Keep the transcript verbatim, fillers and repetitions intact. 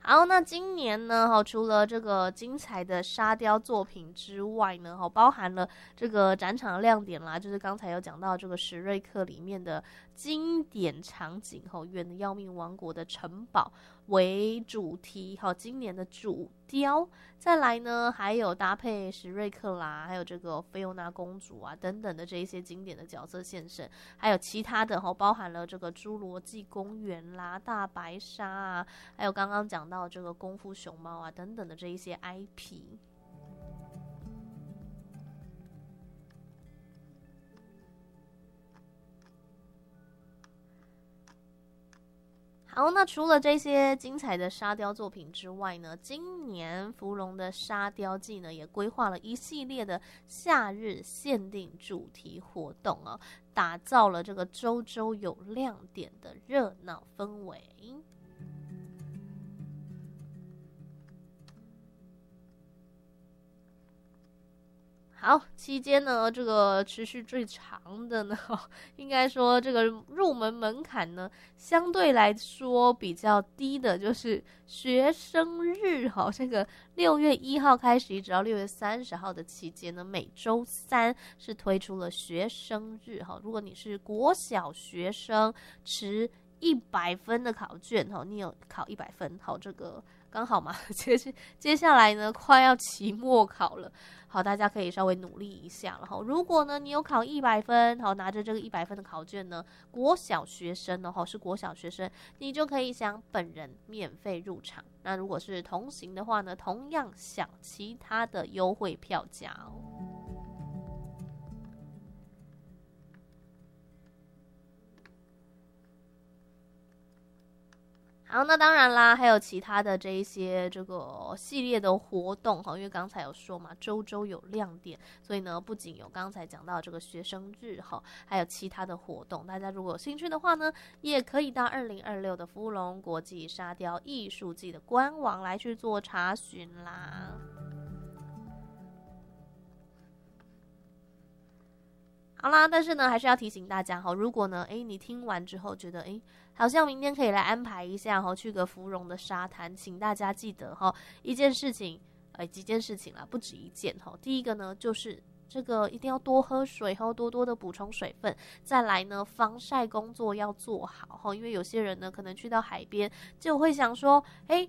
好，那今年呢，除了这个精彩的沙雕作品之外呢，包含了这个展场的亮点啦，就是刚才有讲到这个史瑞克里面的经典场景，远的要命王国的城堡为主题，今年的主雕。再来呢，还有搭配史瑞克啦，还有这个菲欧娜公主啊等等的这一些经典的角色现身，还有其他的包含了这个侏罗纪公园啦、大白鲨啊，还有刚刚讲到这个功夫熊猫啊等等的这一些 I P。好，那除了这些精彩的沙雕作品之外呢，今年芙蓉的沙雕季呢也规划了一系列的夏日限定主题活动哦，打造了这个周周有亮点的热闹氛围。好，期间呢，这个持续最长的呢，应该说这个入门门槛呢，相对来说比较低的，就是学生日哈。这个六月一号开始，一直到六月三十号的期间呢，每周三是推出了学生日哈。如果你是国小学生，持一百分的考卷哈，你有考一百分，好，这个刚好嘛，接接下来呢，快要期末考了。好，大家可以稍微努力一下了哈。如果呢你有考一百分，好，拿着这个一百分的考卷呢，国小学生呢，哈，是国小学生，你就可以享本人免费入场。那如果是同行的话呢，同样享其他的优惠票价哦。好，那当然啦，还有其他的这一些这个系列的活动哈，因为刚才有说嘛，周周有亮点，所以呢，不仅有刚才讲到这个学生日哈，还有其他的活动，大家如果有兴趣的话呢，也可以到二零二六的芙蓉国际沙雕艺术季的官网来去做查询啦。好啦，但是呢，还是要提醒大家哈，如果呢，哎，你听完之后觉得，哎，好像明天可以来安排一下哈，去个芙蓉的沙滩，请大家记得哈，一件事情，哎，几件事情啦，不止一件哈。第一个呢，就是这个一定要多喝水哈，多多的补充水分。再来呢，防晒工作要做好哈，因为有些人呢，可能去到海边就会想说，哎，